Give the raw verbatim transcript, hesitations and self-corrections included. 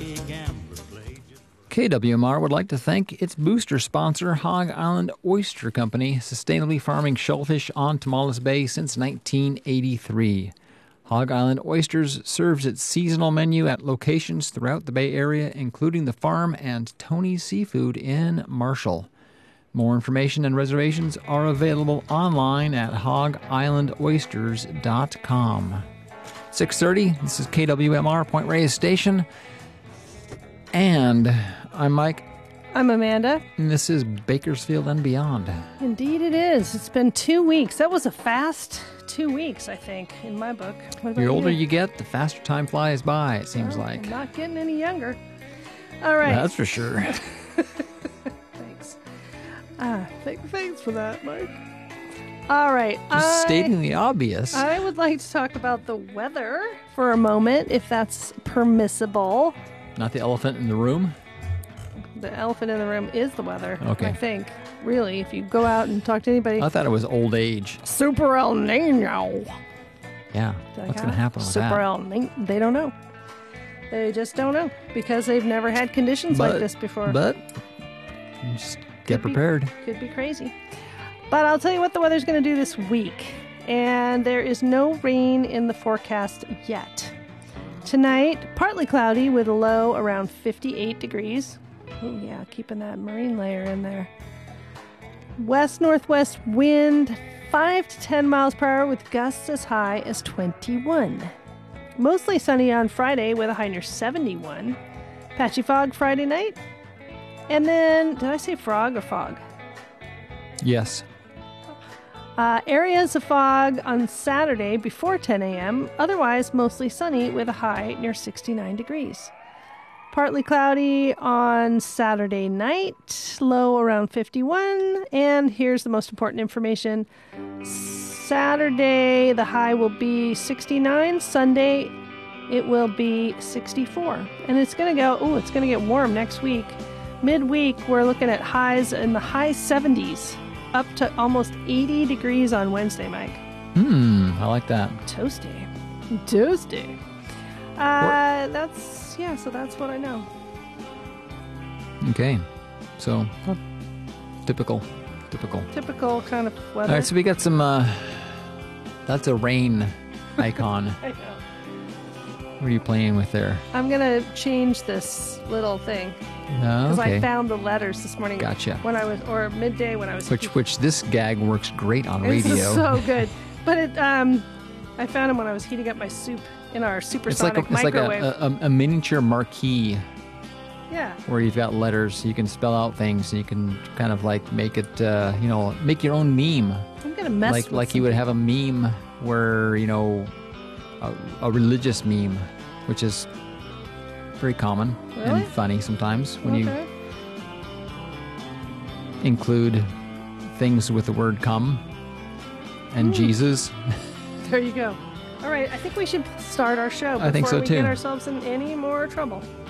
K W M R would like to thank its booster sponsor, Hog Island Oyster Company, sustainably farming shellfish on Tomales Bay since nineteen eighty-three. Hog Island Oysters serves its seasonal menu at locations throughout the Bay Area, including the farm and Tony's Seafood in Marshall. More information and reservations are available online at hog island oysters dot com. six thirty, this is K W M R, Point Reyes Station. And I'm Mike. I'm Amanda. And this is Bakersfield and Beyond. Indeed it is. It's been two weeks. That was a fast two weeks, I think, in my book. The older you? you get, the faster time flies by, it seems well, like. I'm not getting any younger. All right. That's for sure. Thanks. Ah, th- thanks for that, Mike. All right. Just I, stating the obvious. I would like to talk about the weather for a moment, if that's permissible. Not the elephant in the room? The elephant in the room is the weather, okay. I think. Really, if you go out and talk to anybody. I thought it was old age. Super El Nino. Yeah. What's going to happen with Super that? El Nino. They don't know. They just don't know because they've never had conditions but, like this before. But just get could prepared. Be, could be crazy. But I'll tell you what the weather's going to do this week. And there is no rain in the forecast yet. Tonight, partly cloudy with a low around fifty-eight degrees. Oh, yeah, keeping that marine layer in there. West-northwest wind, five to ten miles per hour with gusts as high as twenty-one. Mostly sunny on Friday with a high near seventy-one. Patchy fog Friday night. And then, did I say frog or fog? Yes. Uh, areas of fog on Saturday before ten a.m. Otherwise, mostly sunny with a high near sixty-nine degrees. Partly cloudy on Saturday night, low around fifty-one. And here's the most important information. Saturday, the high will be sixty-nine. Sunday, it will be sixty-four. And it's going to go, oh, it's going to get warm next week. Midweek, we're looking at highs in the high seventies. Up to almost eighty degrees on Wednesday, Mike. Hmm, I like that. Toasty. Toasty. Uh, that's, yeah, so that's what I know. Okay. So, well, typical. Typical. Typical kind of weather. All right, so we got some, uh, that's a rain icon. I know. What are you playing with there? I'm going to change this little thing. Because Uh, okay. I found the letters this morning. Gotcha. When I was, or midday when I was. Which, which this gag works great on It's radio. so good. But it, um, I found them when I was heating up my soup in our supersonic it's like a, microwave. It's like a, a, a miniature marquee. Yeah. Where you've got letters, you can spell out things, and you can kind of like make it, uh, you know, make your own meme. I'm gonna mess like with like you would have a meme where you know, a, a religious meme, which is very common Really? and funny sometimes when Okay. you include things with the word "come" and Mm. Jesus. There you go. All right, I think we should start our show before I think so we too. get ourselves in any more trouble.